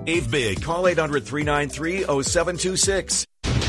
Save big. Call 800-393-0726.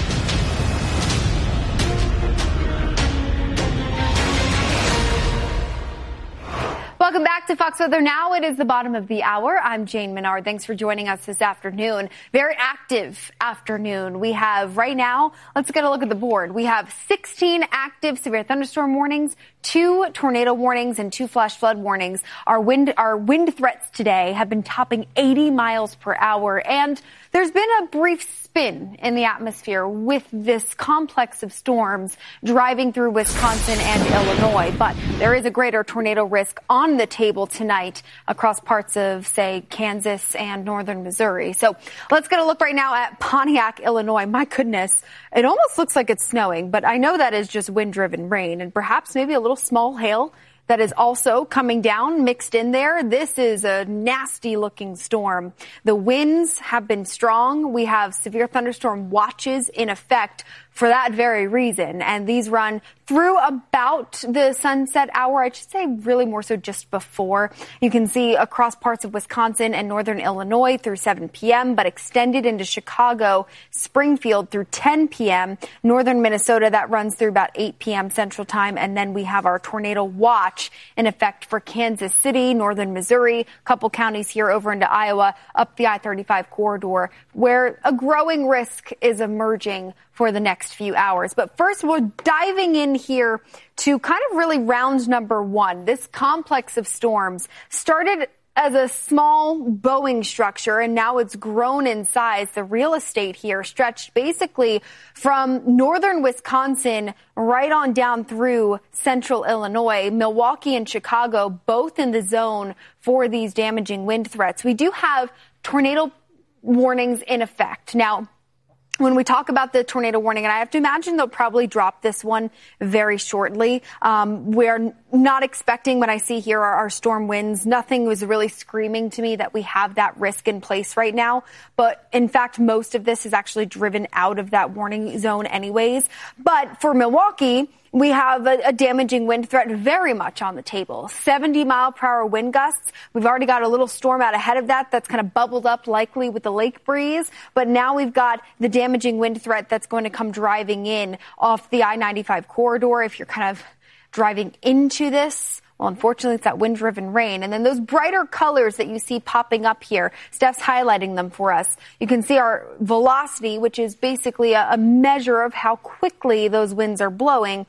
Welcome back to Fox Weather Now. It is the bottom of the hour. I'm Jane Menard. Thanks for joining us this afternoon. Very active afternoon. We have right now, let's get a look at the board. We have 16 active severe thunderstorm warnings, 2 tornado warnings, and 2 flash flood warnings. Our wind threats today have been topping 80 miles per hour, and there's been a brief spin in the atmosphere with this complex of storms driving through Wisconsin and Illinois. But there is a greater tornado risk on the table tonight across parts of, say, Kansas and northern Missouri. So let's get a look right now at Pontiac, Illinois. My goodness, it almost looks like it's snowing, but I know that is just wind-driven rain and perhaps maybe a little small hail that is also coming down mixed in there. This is a nasty looking storm. The winds have been strong. We have severe thunderstorm watches in effect for that very reason. And these run through about the sunset hour. I should say really more so just before. You can see across parts of Wisconsin and northern Illinois through 7 p.m., but extended into Chicago, Springfield through 10 p.m., northern Minnesota that runs through about 8 p.m. Central Time. And then we have our tornado watch in effect for Kansas City, northern Missouri, a couple counties here over into Iowa, up the I-35 corridor, where a growing risk is emerging for the next few hours. But first, we're diving in here to kind of really round number one. This complex of storms started as a small Boeing structure, and now it's grown in size. The real estate here stretched basically from northern Wisconsin right on down through central Illinois, Milwaukee and Chicago, both in the zone for these damaging wind threats. We do have tornado warnings in effect. Now, when we talk about the tornado warning, and I have to imagine they'll probably drop this one very shortly. We're not expecting, when I see here our storm winds, nothing was really screaming to me that we have that risk in place right now. But in fact, most of this is actually driven out of that warning zone anyways. But for Milwaukee, we have a damaging wind threat very much on the table. 70 mile per hour wind gusts. We've already got a little storm out ahead of that that's kind of bubbled up likely with the lake breeze. But now we've got the damaging wind threat that's going to come driving in off the I-95 corridor. If you're kind of driving into this, well, unfortunately, it's that wind-driven rain. And then those brighter colors that you see popping up here, Steph's highlighting them for us. You can see our velocity, which is basically a measure of how quickly those winds are blowing.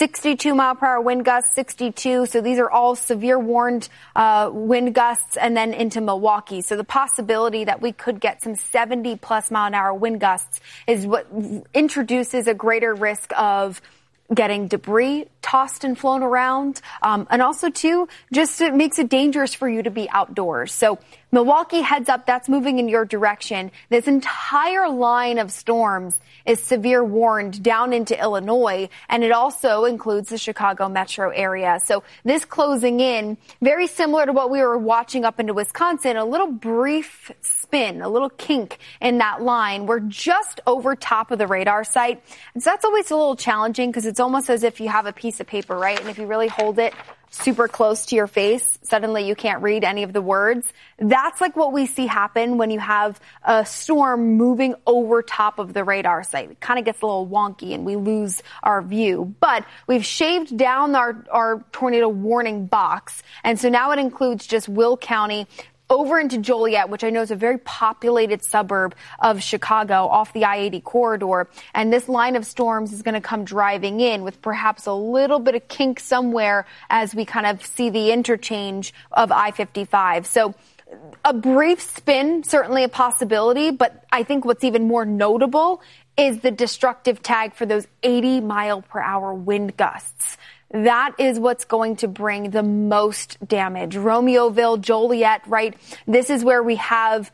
62 mile per hour wind gusts, 62. So these are all severe warned wind gusts, and then into Milwaukee. So the possibility that we could get some 70 plus mile an hour wind gusts is what introduces a greater risk of getting debris tossed and flown around. And also, too, just it makes it dangerous for you to be outdoors. So Milwaukee, heads up, that's moving in your direction. This entire line of storms is severe warned down into Illinois, and it also includes the Chicago metro area. So this closing in, very similar to what we were watching up into Wisconsin, a little brief spin, a little kink in that line. We're just over top of the radar site. And so that's always a little challenging because it's almost as if you have a piece of paper, right? And if you really hold it super close to your face, suddenly you can't read any of the words. That's like what we see happen when you have a storm moving over top of the radar site. It kind of gets a little wonky and we lose our view. But we've shaved down our tornado warning box. And so now it includes just Will County over into Joliet, which I know is a very populated suburb of Chicago off the I-80 corridor. And this line of storms is going to come driving in with perhaps a little bit of kink somewhere as we kind of see the interchange of I-55. So a brief spin, certainly a possibility, but I think what's even more notable is the destructive tag for those 80 mile per hour wind gusts. That is what's going to bring the most damage. Romeoville, Joliet, right? This is where we have,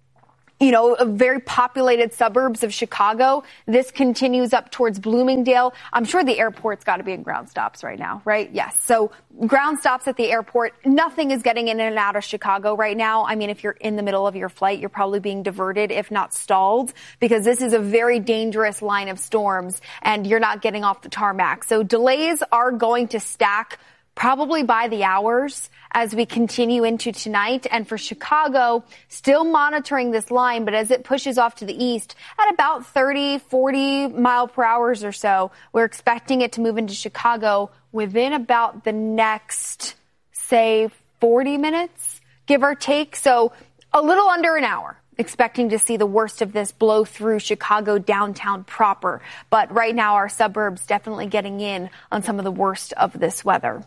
a very populated suburbs of Chicago. This continues up towards Bloomingdale. I'm sure the airport's got to be in ground stops right now, right? Yes. So ground stops at the airport. Nothing is getting in and out of Chicago right now. I mean, if you're in the middle of your flight, you're probably being diverted, if not stalled, because this is a very dangerous line of storms and you're not getting off the tarmac. So delays are going to stack probably by the hours as we continue into tonight. And for Chicago, still monitoring this line, but as it pushes off to the east at about 30, 40 mile per hour or so, we're expecting it to move into Chicago within about the next, say, 40 minutes, give or take. So a little under an hour. Expecting to see the worst of this blow through Chicago downtown proper. But right now, our suburbs definitely getting in on some of the worst of this weather.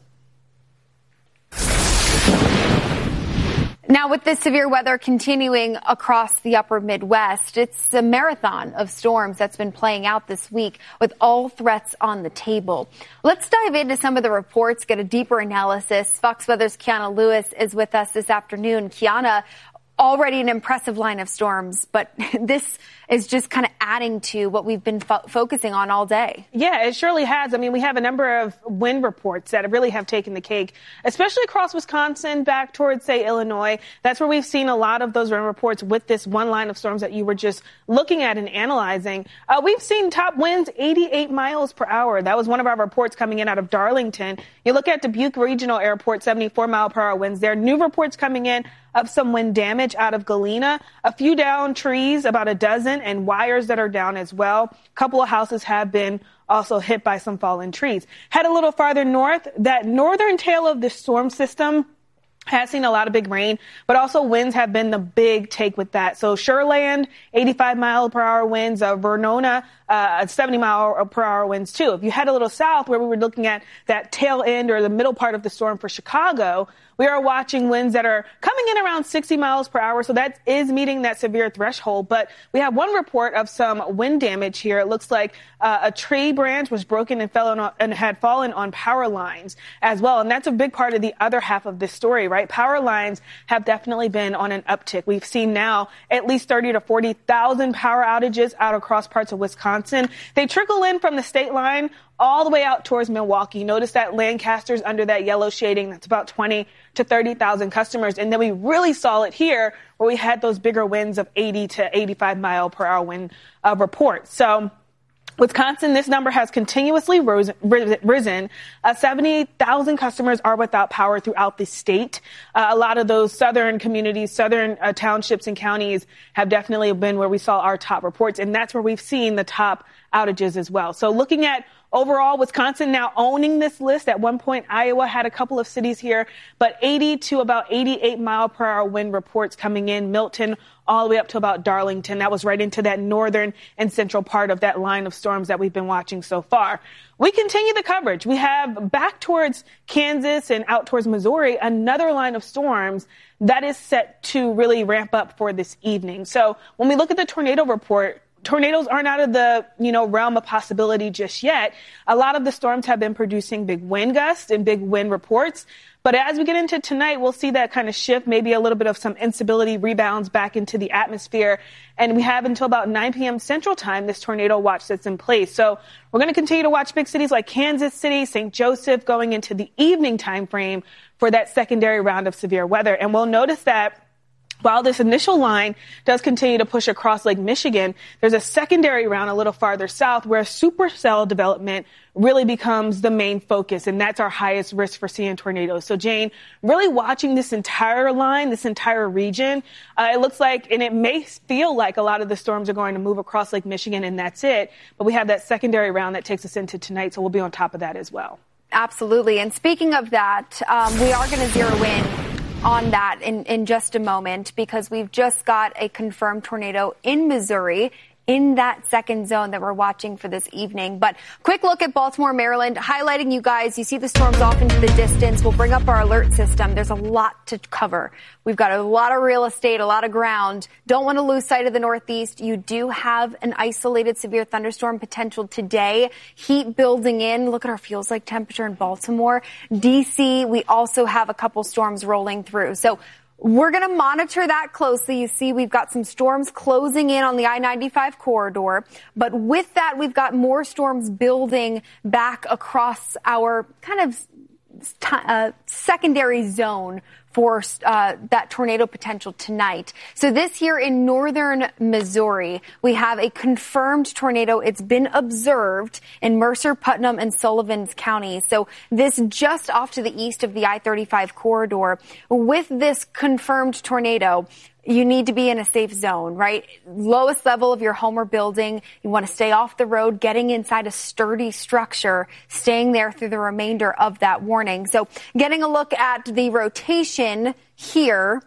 Now, with this severe weather continuing across the upper Midwest, it's a marathon of storms that's been playing out this week with all threats on the table. Let's dive into some of the reports, get a deeper analysis. Fox Weather's Kiana Lewis is with us this afternoon. Kiana, already an impressive line of storms, but this is just kind of adding to what we've been focusing on all day. Yeah, it surely has. I mean, we have a number of wind reports that really have taken the cake, especially across Wisconsin, back towards, say, Illinois. That's where we've seen a lot of those wind reports with this one line of storms that you were just looking at and analyzing. We've seen top winds 88 miles per hour. That was one of our reports coming in out of Darlington. You look at Dubuque Regional Airport, 74 mile per hour winds there. New reports coming in of some wind damage out of Galena, a few down trees, about a dozen, and wires that are down as well. A couple of houses have been also hit by some fallen trees. Head a little farther north, that northern tail of the storm system has seen a lot of big rain, but also winds have been the big take with that. So Sureland, 85 mile per hour winds, Verona, 70 mile per hour winds too. If you head a little south where we were looking at that tail end or the middle part of the storm for Chicago, we are watching winds that are coming in around 60 miles per hour. So that is meeting that severe threshold. But we have one report of some wind damage here. It looks like a tree branch was broken and had fallen on power lines as well. And that's a big part of the other half of this story, right? Power lines have definitely been on an uptick. We've seen now at least 30 to 40,000 power outages out across parts of Wisconsin. They trickle in from the state line all the way out towards Milwaukee. Notice that Lancaster's under that yellow shading. That's about 20 to 30,000 customers. And then we really saw it here where we had those bigger winds of 80 to 85 mile per hour wind reports. So Wisconsin, this number has continuously risen. 70,000 customers are without power throughout the state. A lot of those southern communities, southern townships and counties have definitely been where we saw our top reports. And that's where we've seen the top outages as well. So looking at overall, Wisconsin now owning this list. At one point, Iowa had a couple of cities here, but 80 to about 88 mile per hour wind reports coming in. Milton all the way up to about Darlington. That was right into that northern and central part of that line of storms that we've been watching so far. We continue the coverage. We have back towards Kansas and out towards Missouri, another line of storms that is set to really ramp up for this evening. So when we look at the tornado report, tornadoes aren't out of the, realm of possibility just yet. A lot of the storms have been producing big wind gusts and big wind reports. But as we get into tonight, we'll see that kind of shift, maybe a little bit of some instability rebounds back into the atmosphere. And we have until about 9 p.m. Central Time, this tornado watch that's in place. So we're going to continue to watch big cities like Kansas City, St. Joseph going into the evening time frame for that secondary round of severe weather. And we'll notice that while this initial line does continue to push across Lake Michigan, there's a secondary round a little farther south where supercell development really becomes the main focus, and that's our highest risk for seeing tornadoes. So, Jane, really watching this entire line, this entire region, it looks like, and it may feel like a lot of the storms are going to move across Lake Michigan, and that's it. But we have that secondary round that takes us into tonight, so we'll be on top of that as well. Absolutely. And speaking of that, we are going to zero in on that in just a moment, because we've just got a confirmed tornado in Missouri in that second zone that we're watching for this evening. But quick look at Baltimore, Maryland, highlighting you guys. You see the storms off into the distance. We'll bring up our alert system. There's a lot to cover. We've got a lot of real estate, a lot of ground. Don't want to lose sight of the Northeast. You do have an isolated severe thunderstorm potential today. Heat building in. Look at our feels like temperature in Baltimore. D.C., we also have a couple storms rolling through. So we're going to monitor that closely. You see, we've got some storms closing in on the I-95 corridor. But with that, we've got more storms building back across our kind of secondary zone for that tornado potential tonight. So this here in northern Missouri, we have a confirmed tornado. It's been observed in Mercer, Putnam, and Sullivan's counties. So this just off to the east of the I-35 corridor. With this confirmed tornado, you need to be in a safe zone, right? Lowest level of your home or building. You want to stay off the road, getting inside a sturdy structure, staying there through the remainder of that warning. So getting a look at the rotation here,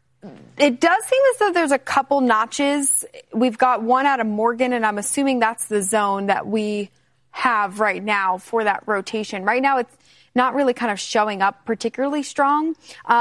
it does seem as though there's a couple notches. We've got one out of Morgan, and I'm assuming that's the zone that we have right now for that rotation. Right now, it's not really kind of showing up particularly strong.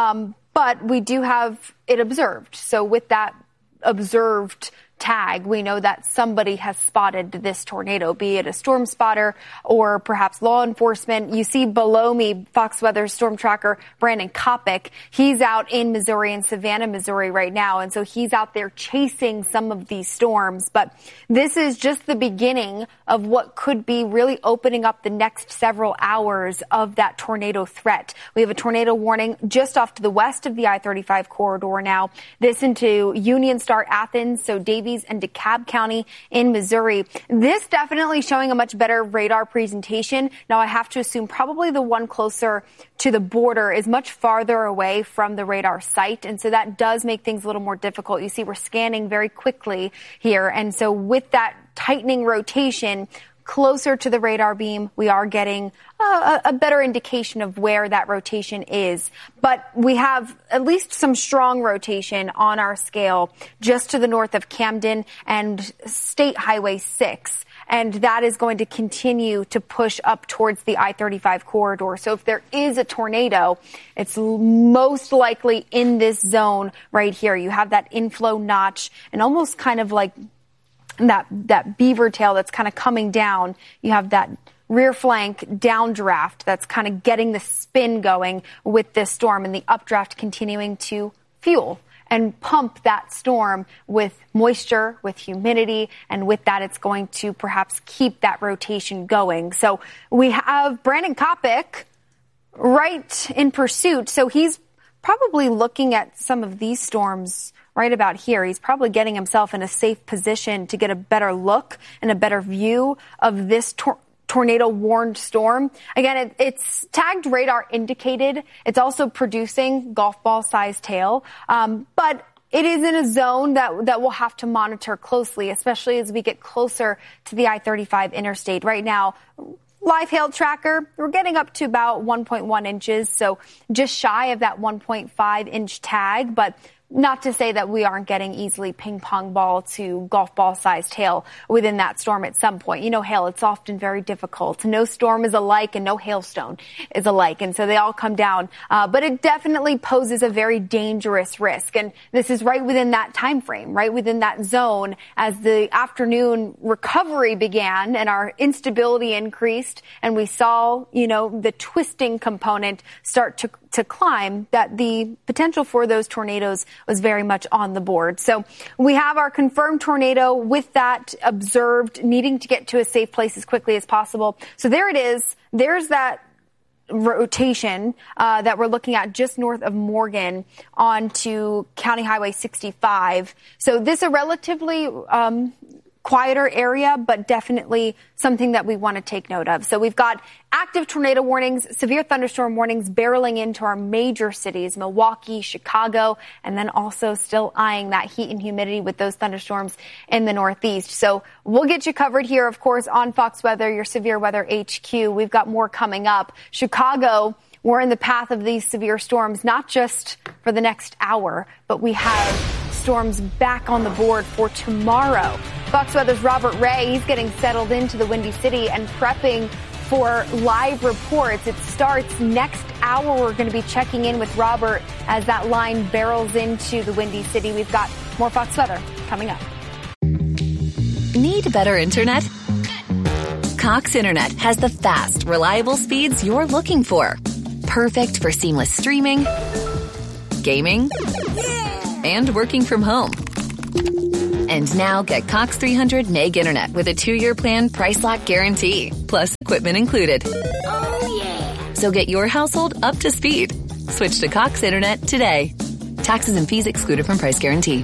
But we do have it observed. So with that observed tag, we know that somebody has spotted this tornado, be it a storm spotter or perhaps law enforcement. You see below me, Fox Weather storm tracker Brandon Kopic. He's out in Missouri, in Savannah, Missouri right now. And so he's out there chasing some of these storms. But this is just the beginning of what could be really opening up the next several hours of that tornado threat. We have a tornado warning just off to the west of the I-35 corridor now. This into Union Star, Athens, so Davies and DeKalb County in Missouri. This definitely showing a much better radar presentation. Now, I have to assume probably the one closer to the border is much farther away from the radar site. And so that does make things a little more difficult. You see, we're scanning very quickly here. And so with that tightening rotation closer to the radar beam, we are getting a better indication of where that rotation is. But we have at least some strong rotation on our scale just to the north of Camden and State Highway 6. And that is going to continue to push up towards the I-35 corridor. So if there is a tornado, it's most likely in this zone right here. You have that inflow notch and almost kind of like that beaver tail that's kind of coming down. You have that rear flank downdraft that's kind of getting the spin going with this storm, and the updraft continuing to fuel and pump that storm with moisture, with humidity, and with that it's going to perhaps keep that rotation going. So we have Brandon Kopic right in pursuit. So he's probably looking at some of these storms right about here. He's probably getting himself in a safe position to get a better look and a better view of this tornado warned storm. Again, it's tagged radar indicated. It's also producing golf ball sized hail. But it is in a zone that we'll have to monitor closely, especially as we get closer to the I-35 interstate. Right now, live hail tracker, we're getting up to about 1.1 inches, so just shy of that 1.5 inch tag, but not to say that we aren't getting easily ping pong ball to golf ball sized hail within that storm at some point. You know, hail, it's often very difficult. No storm is alike and no hailstone is alike. And so they all come down. But it definitely poses a very dangerous risk. And this is right within that time frame, right within that zone as the afternoon recovery began and our instability increased. And we saw, the twisting component start to climb, that the potential for those tornadoes was very much on the board. So we have our confirmed tornado with that observed, needing to get to a safe place as quickly as possible. So there it is. There's that rotation that we're looking at just north of Morgan onto County Highway 65. So this is a relatively quieter area, but definitely something that we want to take note of. So we've got active tornado warnings, severe thunderstorm warnings barreling into our major cities, Milwaukee, Chicago, and then also still eyeing that heat and humidity with those thunderstorms in the Northeast. So we'll get you covered here, of course, on Fox Weather, your severe weather HQ. We've got more coming up. Chicago, we're in the path of these severe storms, not just for the next hour, but we have storms back on the board for tomorrow. Fox Weather's Robert Ray, he's getting settled into the Windy City and prepping for live reports. It starts next hour. We're going to be checking in with Robert as that line barrels into the Windy City. We've got more Fox Weather coming up. Need better internet? Cox Internet has the fast, reliable speeds you're looking for. Perfect for seamless streaming, gaming, and working from home. And now get Cox 300 meg internet with a 2-year plan price lock guarantee, plus equipment included. Oh, yeah. So get your household up to speed Switch to Cox Internet today. Taxes and fees excluded from price guarantee.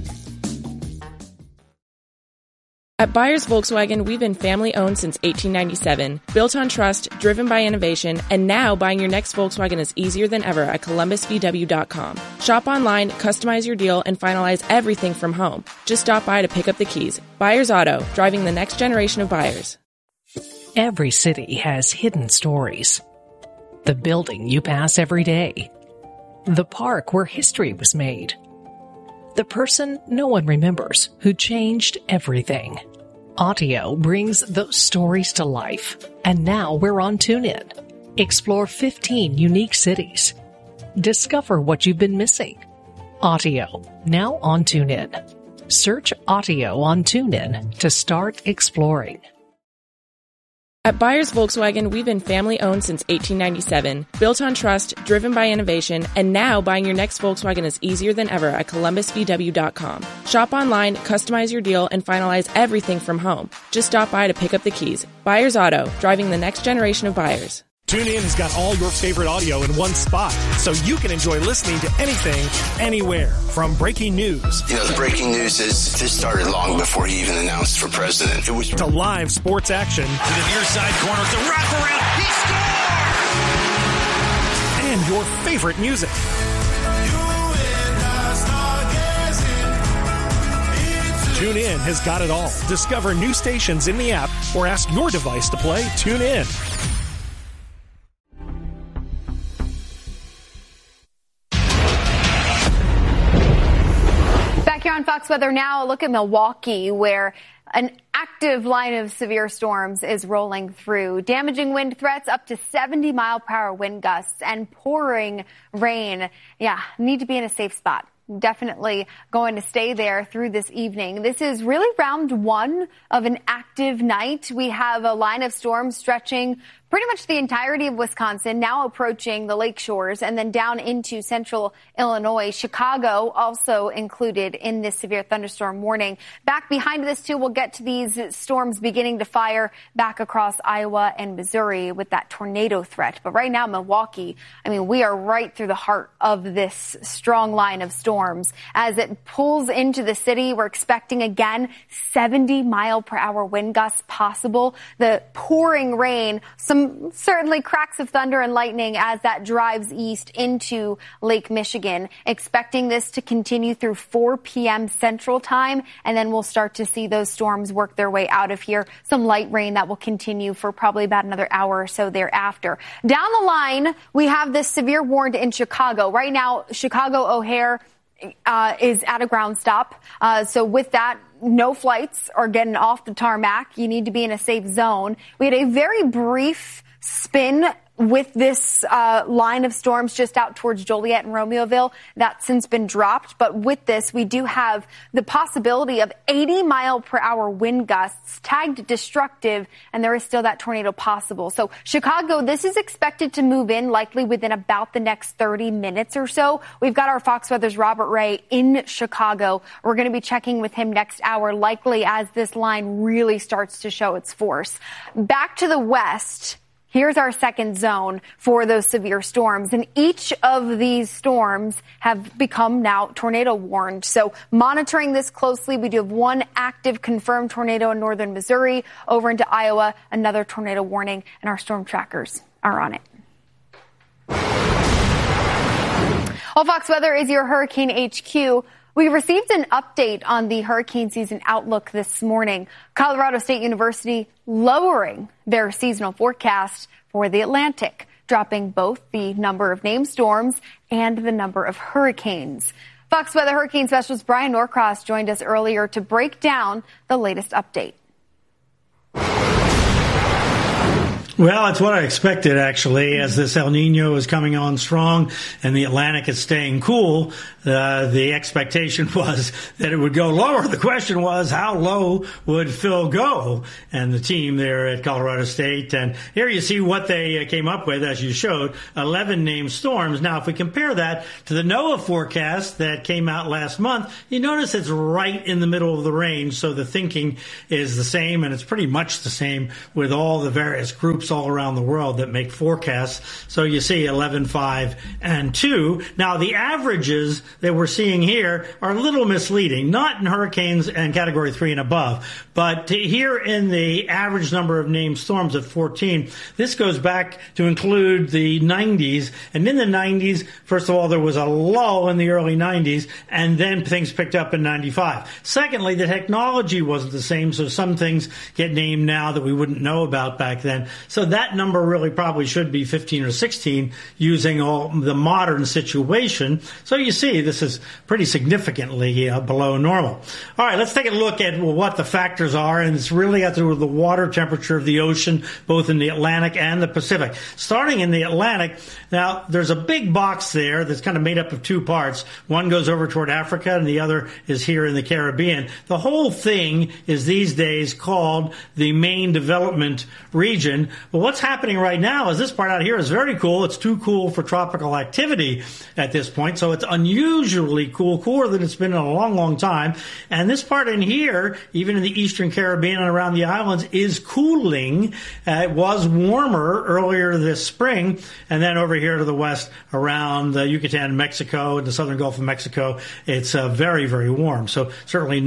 At Byers Volkswagen, we've been family-owned since 1897, built on trust, driven by innovation, and now buying your next Volkswagen is easier than ever at ColumbusVW.com. Shop online, customize your deal, and finalize everything from home. Just stop by to pick up the keys. Byers Auto, driving the next generation of buyers. Every city has hidden stories. The building you pass every day. The park where history was made. The person no one remembers who changed everything. Audio brings those stories to life. And now we're on TuneIn. Explore 15 unique cities. Discover what you've been missing. Audio, now on TuneIn. Search Audio on TuneIn to start exploring. At Byers Volkswagen, we've been family-owned since 1897, built on trust, driven by innovation, and now buying your next Volkswagen is easier than ever at ColumbusVW.com. Shop online, customize your deal, and finalize everything from home. Just stop by to pick up the keys. Byers Auto, driving the next generation of buyers. TuneIn has got all your favorite audio in one spot, so you can enjoy listening to anything, anywhere. From breaking news. The breaking news is this started long before he even announced for president. It was to live sports action. To the near side corner, it's a wraparound. He And scores! your favorite music. TuneIn has got it all. Discover new stations in the app or ask your device to play TuneIn. Here on Fox Weather Now, a look at Milwaukee, where an active line of severe storms is rolling through. Damaging wind threats up to 70-mile-per-hour wind gusts and pouring rain. Yeah, need to be in a safe spot. Definitely going to stay there through this evening. This is really round one of an active night. We have a line of storms stretching pretty much the entirety of Wisconsin, now approaching the lake shores and then down into central Illinois. Chicago also included in this severe thunderstorm warning. Back behind this, too, we'll get to these storms beginning to fire back across Iowa and Missouri with that tornado threat. But right now, Milwaukee, we are right through the heart of this strong line of storms. As it pulls into the city, we're expecting, again, 70-mile-per-hour wind gusts possible. The pouring rain, some certainly cracks of thunder and lightning as that drives east into Lake Michigan. Expecting this to continue through 4 p.m. Central Time, and then we'll start to see those storms work their way out of here. Some light rain that will continue for probably about another hour or so thereafter. Down the line, we have this severe warning in Chicago. Right now, Chicago O'Hare is at a ground stop. So with that, no flights are getting off the tarmac. You need to be in a safe zone. We had a very brief spin with this line of storms just out towards Joliet and Romeoville. That's since been dropped. But with this, we do have the possibility of 80-mile-per-hour wind gusts tagged destructive, and there is still that tornado possible. So Chicago, this is expected to move in likely within about the next 30 minutes or so. We've got our Fox Weather's Robert Ray in Chicago. We're going to be checking with him next hour, likely as this line really starts to show its force. Back to the west. Here's our second zone for those severe storms. And each of these storms have become now tornado warned. So monitoring this closely, we do have one active confirmed tornado in northern Missouri. Over into Iowa, another tornado warning, and our storm trackers are on it. Well, Fox Weather is your Hurricane HQ. We received an update on the hurricane season outlook this morning. Colorado State University lowering their seasonal forecast for the Atlantic, dropping both the number of named storms and the number of hurricanes. Fox Weather hurricane specialist Brian Norcross joined us earlier to break down the latest update. Well, it's what I expected, actually, as this El Nino is coming on strong and the Atlantic is staying cool. The expectation was that it would go lower. The question was, how low would Phil go and the team there at Colorado State? And here you see what they came up with, as you showed, 11 named storms. Now, if we compare that to the NOAA forecast that came out last month, you notice it's right in the middle of the range. So the thinking is the same, and it's pretty much the same with all the various groups groups all around the world that make forecasts. So you see 11, 5, and 2. Now, the averages that we're seeing here are a little misleading, not in hurricanes and Category 3 and above, but here in the average number of named storms at 14, this goes back to include the 90s. And in the 90s, first of all, there was a lull in the early 90s, and then things picked up in 95. Secondly, the technology wasn't the same, so some things get named now that we wouldn't know about back then. So that number really probably should be 15 or 16 using all the modern situation. So you see, this is pretty significantly below normal. All right, let's take a look at what the factors are, and it's really got to do with the water temperature of the ocean, both in the Atlantic and the Pacific. Starting in the Atlantic, now there's a big box there that's kind of made up of two parts. One goes over toward Africa, and the other is here in the Caribbean. The whole thing is these days called the main development region. But what's happening right now is this part out here is very cool. It's too cool for tropical activity at this point, so it's unusually cool, cooler than it's been in a long, long time. And this part in here, even in the eastern Caribbean and around the islands, is cooling. It was warmer earlier this spring, and then over here to the west around Yucatan, Mexico, and the southern Gulf of Mexico, it's very, very warm. So certainly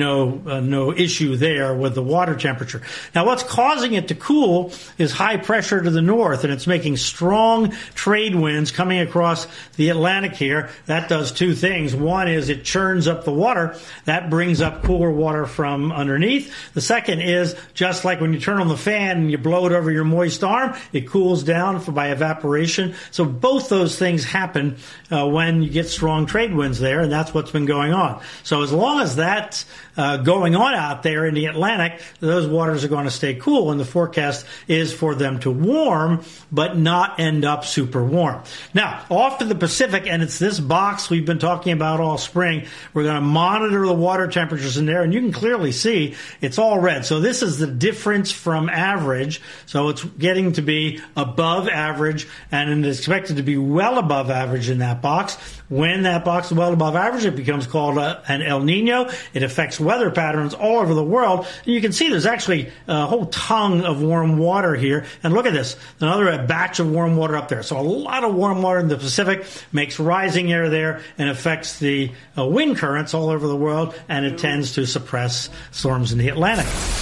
no issue there with the water temperature. Now, what's causing it to cool is high pressure to the north, and it's making strong trade winds coming across the Atlantic here. That does two things. One is it churns up the water. That brings up cooler water from underneath. The second is, just like when you turn on the fan and you blow it over your moist arm, it cools down by evaporation. So both those things happen when you get strong trade winds there, and that's what's been going on. So as long as that's going on out there in the Atlantic, those waters are going to stay cool, and the forecast is for them to warm, but not end up super warm. Now, off to the Pacific, and it's this box we've been talking about all spring. We're going to monitor the water temperatures in there, and you can clearly see it's all red. So this is the difference from average. So it's getting to be above average, and it's expected to be well above average in that box. When that box is well above average, it becomes called an El Nino. It affects weather patterns all over the world. And you can see there's actually a whole tongue of warm water here. And look at this, another batch of warm water up there. So a lot of warm water in the Pacific makes rising air there and affects the wind currents all over the world, and it tends to suppress storms in the Atlantic.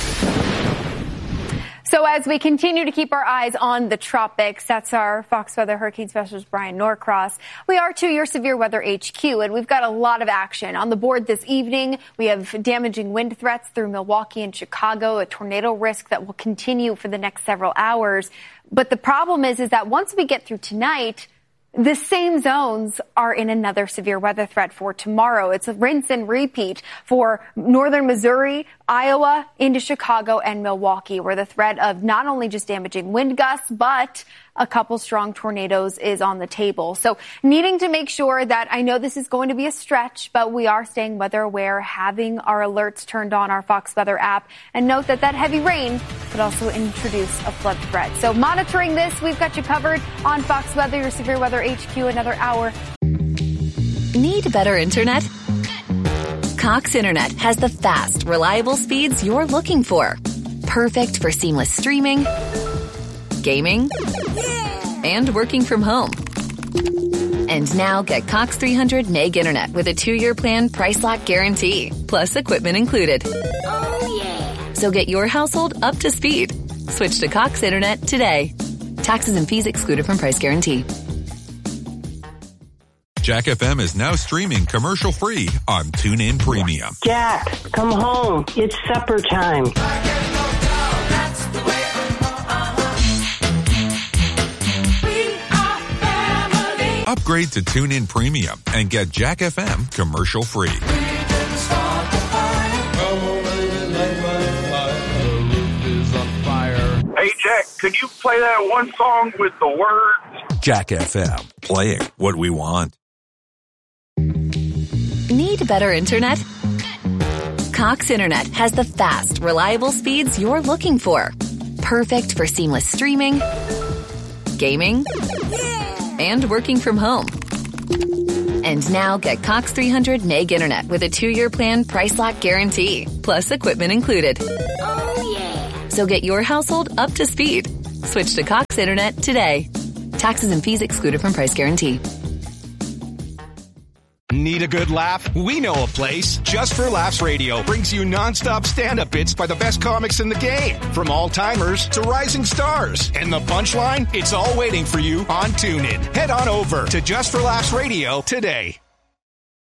So as we continue to keep our eyes on the tropics, that's our Fox Weather Hurricane Specialist Brian Norcross. We are to your Severe Weather HQ, and we've got a lot of action on the board this evening. We have damaging wind threats through Milwaukee and Chicago, a tornado risk that will continue for the next several hours. But the problem is that once we get through tonight, the same zones are in another severe weather threat for tomorrow. It's a rinse and repeat for northern Missouri, Iowa, into Chicago and Milwaukee, where the threat of not only just damaging wind gusts, but a couple strong tornadoes is on the table. So needing to make sure that, I know this is going to be a stretch, but we are staying weather aware, having our alerts turned on our Fox Weather app, and note that heavy rain could also introduce a flood threat. So monitoring this, we've got you covered on Fox Weather, your Severe Weather HQ, another hour. Need better internet? Cox Internet has the fast, reliable speeds you're looking for. Perfect for seamless streaming, gaming, and working from home. And now get Cox 300 meg internet with a 2-year plan, price lock guarantee, plus equipment included. Oh, yeah. So get your household up to speed. Switch to Cox Internet today. Taxes and fees excluded from price guarantee. Jack FM is now streaming commercial-free on TuneIn Premium. Jack, come home. It's supper time. Upgrade to TuneIn Premium and get Jack FM commercial-free. Hey, Jack, could you play that one song with the words? Jack FM, playing what we want. Need better internet? Cox Internet has the fast, reliable speeds you're looking for. Perfect for seamless streaming, gaming, and working from home. And now get Cox 300 meg internet with a 2-year plan, price lock guarantee, plus equipment included. Oh, yeah. So get your household up to speed. Switch to Cox Internet today. Taxes and fees excluded from price guarantee. Need a good laugh? We know a place. Just for Laughs Radio brings you nonstop stand-up bits by the best comics in the game. From all-timers to rising stars. And the punchline? It's all waiting for you on TuneIn. Head on over to Just for Laughs Radio today.